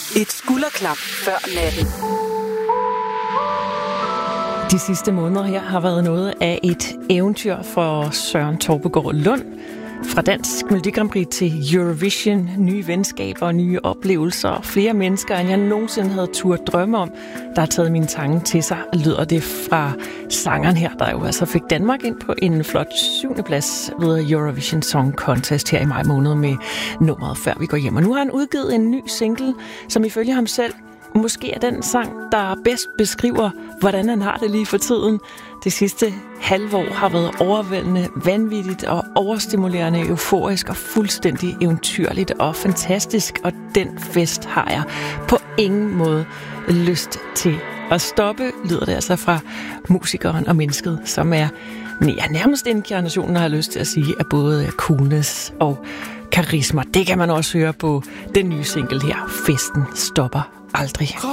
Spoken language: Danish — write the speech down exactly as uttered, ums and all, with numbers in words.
Et skulderklap før natten. De sidste måneder her har været noget af et eventyr for Søren Torpegaard Lund. Fra Dansk Melodi Grand Prix til Eurovision, nye venskaber, nye oplevelser, flere mennesker, end jeg nogensinde havde turde drømme om, der har taget mine tange til sig, lyder det fra sangeren her, der jo altså fik Danmark ind på en flot syvende plads ved Eurovision Song Contest her i maj måned med nummeret Før vi går hjem. Og nu har han udgivet en ny single, som ifølge ham selv måske er den sang, der bedst beskriver, hvordan han har det lige for tiden. Det sidste halve år har været overvældende, vanvittigt og overstimulerende, euforisk og fuldstændig eventyrligt og fantastisk. Og den fest har jeg på ingen måde lyst til at stoppe, lyder det altså fra musikeren og mennesket, som er ja, nærmest inkarnationen, har jeg lyst til at sige, af både coolness og karisma. Det kan man også høre på den nye single her, Festen stopper aldrig.